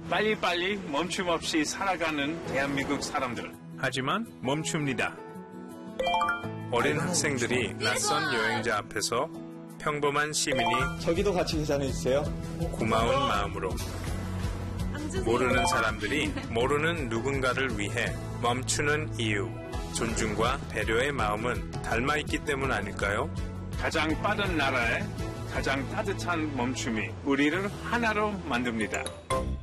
빨리빨리 멈춤 없이 살아가는 대한민국 사람들. 하지만 멈춥니다. 어린 학생들이 낯선 여행자 앞에서 평범한 시민이 저기도 같이 계산해주세요. 고마운 마음으로 모르는 사람들이 모르는 누군가를 위해 멈추는 이유, 존중과 배려의 마음은 닮아있기 때문 아닐까요? 가장 빠른 나라에 가장 따뜻한 멈춤이 우리를 하나로 만듭니다.